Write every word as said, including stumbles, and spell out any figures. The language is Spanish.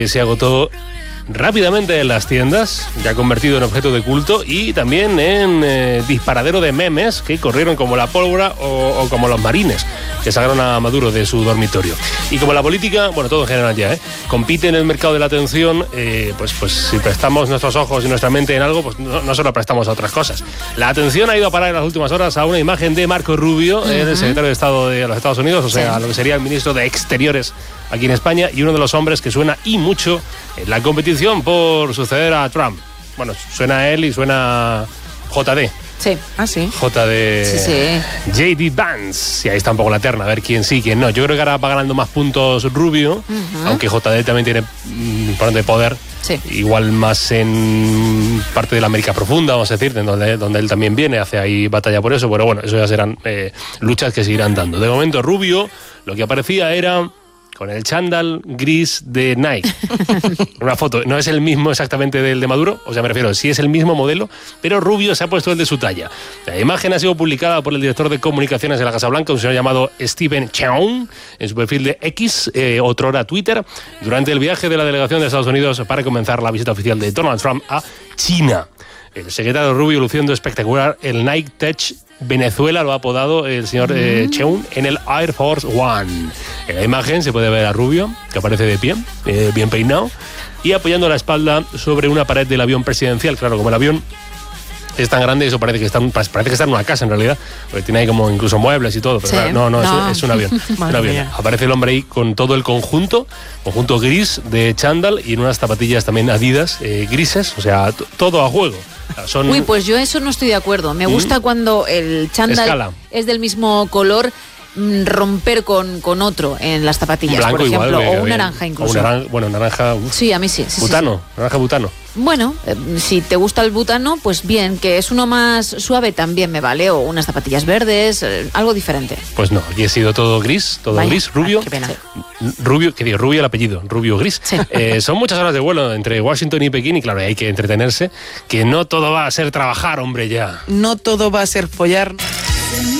Se agotó rápidamente en las tiendas, ya convertido en objeto de culto, y también en eh, disparadero de memes que corrieron como la pólvora o, o como los marines que sacaron a Maduro de su dormitorio. Y como la política, bueno, todo en general ya, ¿eh? compite en el mercado de la atención, eh, pues, pues si prestamos nuestros ojos y nuestra mente en algo, pues no, no solo prestamos a otras cosas. La atención ha ido a parar en las últimas horas a una imagen de Marco Rubio, uh-huh. el secretario de Estado de los Estados Unidos, o sea, sí. lo que sería el ministro de Exteriores aquí en España, y uno de los hombres que suena y mucho en la competición por suceder a Trump. Bueno, suena a él y suena J D. Sí, ah, sí. J D. Sí, sí. J D Vance. Y ahí está un poco la terna, a ver quién sí, quién no. Yo creo que ahora va ganando más puntos Rubio, uh-huh. aunque J D también tiene un par de poder. Sí. Igual más en parte de la América profunda, vamos a decir, de donde, donde él también viene, hace ahí batalla por eso. Pero bueno, eso ya serán eh, luchas que se irán dando. De momento, Rubio, lo que aparecía era con el chándal gris de Nike. Una foto, no es el mismo exactamente del de Maduro, o sea, me refiero, sí es el mismo modelo, pero Rubio se ha puesto el de su talla. La imagen ha sido publicada por el director de comunicaciones de la Casa Blanca, un señor llamado Steven Cheung, en su perfil de X, eh, otrora Twitter, durante el viaje de la delegación de Estados Unidos para comenzar la visita oficial de Donald Trump a China. El secretario Rubio luciendo espectacular el Nike Tech Venezuela, lo ha apodado el señor eh, Cheung, en el Air Force One. En la imagen se puede ver a Rubio, que aparece de pie, eh, bien peinado, y apoyando la espalda sobre una pared del avión presidencial. Claro, como el avión es tan grande, eso parece que está, parece que está en una casa en realidad, porque tiene ahí como incluso muebles y todo, pero sí. claro, no, no, no. Es, es un avión. un avión. Aparece el hombre ahí con todo el conjunto, conjunto gris de chándal y en unas zapatillas también Adidas eh, grises, o sea, t- todo a juego. Son... Uy, pues yo eso no estoy de acuerdo. Me gusta mm. cuando el chándal Escala. es del mismo color, romper con, con otro en las zapatillas, blanco por ejemplo, igual, o un naranja incluso. O un naranja, bueno, naranja... Uf. Sí, a mí sí. sí butano, sí, sí. naranja butano. Bueno, eh, si te gusta el butano, pues bien, que es uno más suave también me vale, o unas zapatillas verdes, eh, algo diferente. Pues no, aquí ha sido todo gris, todo Vaya, gris, rubio. Ay, qué pena. Rubio, que digo, rubio el apellido, rubio gris. Sí. Eh, son muchas horas de vuelo entre Washington y Pekín y claro, hay que entretenerse, que no todo va a ser trabajar, hombre, ya. No todo va a ser follar.